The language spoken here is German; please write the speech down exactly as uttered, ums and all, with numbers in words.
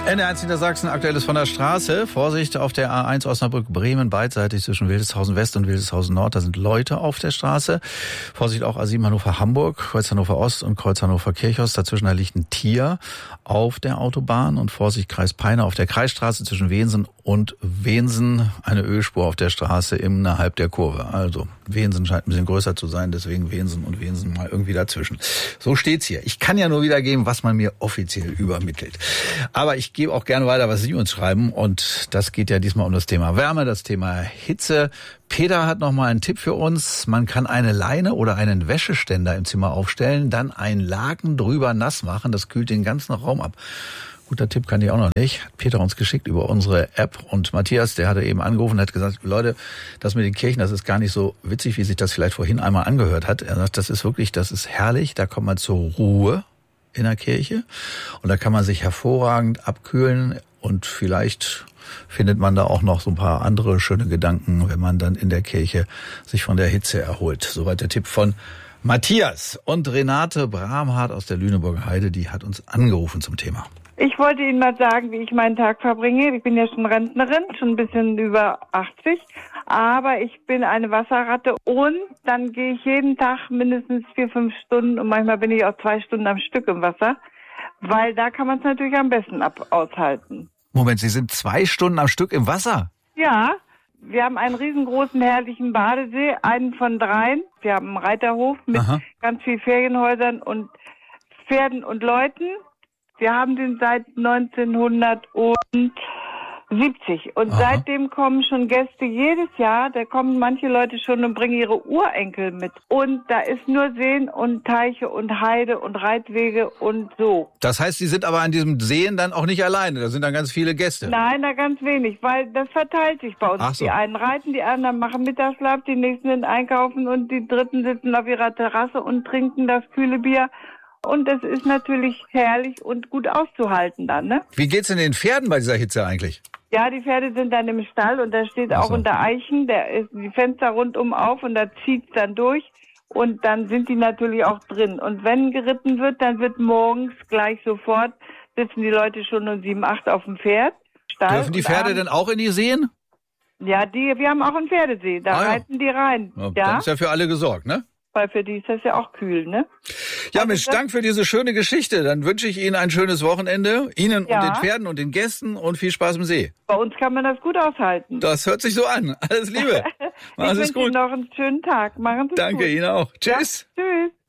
N R eins Niedersachsen, Aktuelles von der Straße. Vorsicht auf der A eins Osnabrück-Bremen, beidseitig zwischen Wildeshausen West und Wildeshausen Nord. Da sind Leute auf der Straße. Vorsicht auch A sieben Hannover-Hamburg, Kreuz Hannover Ost und Kreuz Hannover-Kirchhorst. Dazwischen da liegt ein Tier auf der Autobahn. Und Vorsicht Kreis Peine auf der Kreisstraße zwischen Wensen und Wensen. Eine Ölspur auf der Straße innerhalb der Kurve. Also Wensen scheint ein bisschen größer zu sein, deswegen Wensen und Wensen mal irgendwie dazwischen. So steht's hier. Ich kann ja nur wiedergeben, was man mir offiziell übermittelt. Aber ich gebe auch gerne weiter, was Sie uns schreiben. Und das geht ja diesmal um das Thema Wärme, das Thema Hitze. Peter hat noch mal einen Tipp für uns. Man kann eine Leine oder einen Wäscheständer im Zimmer aufstellen, dann einen Laken drüber nass machen. Das kühlt den ganzen Raum ab. Guter Tipp kann ich auch noch nicht. Hat Peter uns geschickt über unsere App. Und Matthias, der hatte eben angerufen und hat gesagt, Leute, das mit den Kirchen, das ist gar nicht so witzig, wie sich das vielleicht vorhin einmal angehört hat. Er sagt, das ist wirklich, das ist herrlich. Da kommt man zur Ruhe in der Kirche. Und da kann man sich hervorragend abkühlen. Und vielleicht findet man da auch noch so ein paar andere schöne Gedanken, wenn man dann in der Kirche sich von der Hitze erholt. Soweit der Tipp von Matthias. Und Renate Bramhardt aus der Lüneburger Heide, die hat uns angerufen zum Thema. Ich wollte Ihnen mal sagen, wie ich meinen Tag verbringe. Ich bin ja schon Rentnerin, schon ein bisschen über achtzig, aber ich bin eine Wasserratte und dann gehe ich jeden Tag mindestens vier, fünf Stunden und manchmal bin ich auch zwei Stunden am Stück im Wasser, weil da kann man es natürlich am besten ab aushalten. Moment, Sie sind zwei Stunden am Stück im Wasser? Ja, wir haben einen riesengroßen, herrlichen Badesee, einen von dreien. Wir haben einen Reiterhof mit Aha. ganz vielen Ferienhäusern und Pferden und Leuten. Wir haben den seit neunzehnhundertsiebzig und Aha. seitdem kommen schon Gäste jedes Jahr. Da kommen manche Leute schon und bringen ihre Urenkel mit. Und da ist nur Seen und Teiche und Heide und Reitwege und so. Das heißt, Sie sind aber an diesem Seen dann auch nicht alleine? Da sind dann ganz viele Gäste? Nein, da ganz wenig, weil das verteilt sich bei uns. Ach so. Die einen reiten, die anderen machen Mittagsschlaf, die nächsten sind einkaufen und die dritten sitzen auf ihrer Terrasse und trinken das kühle Bier. Und das ist natürlich herrlich und gut auszuhalten dann, ne? Wie geht's denn den Pferden bei dieser Hitze eigentlich? Ja, die Pferde sind dann im Stall und da steht auch so. Unter Eichen, da ist die Fenster rundum auf und da zieht's dann durch und dann sind die natürlich auch drin. Und wenn geritten wird, dann wird morgens gleich sofort, sitzen die Leute schon um sieben, acht auf dem Pferd. Stall. Dürfen die Pferde denn auch in die Seen? Ja, die, wir haben auch einen Pferdesee, da ah, reiten ja. die rein. Ja, ja. Dann ist ja für alle gesorgt, ne? Weil für die ist das ja auch kühl, ne? Ja, also Mensch, Dank für diese schöne Geschichte. Dann wünsche ich Ihnen ein schönes Wochenende. Ihnen ja. und den Pferden und den Gästen und viel Spaß im See. Bei uns kann man das gut aushalten. Das hört sich so an. Alles Liebe. Machen Sie es gut. Ich wünsche Ihnen noch einen schönen Tag. Machen Sie es gut. Danke Ihnen auch. Tschüss. Ja, tschüss.